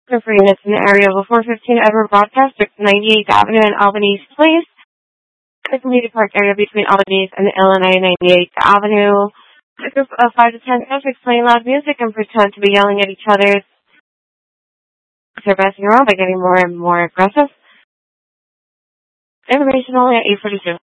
for units in the area of the 415 Edward Broadcast, 98th Avenue and Albany Place. The community park area between Albany and the Illinois 98th Avenue. A group of 5 to 10 guests playing loud music and pretend to be yelling at each other. They're messing around by getting more and more aggressive. Information only at 8:42.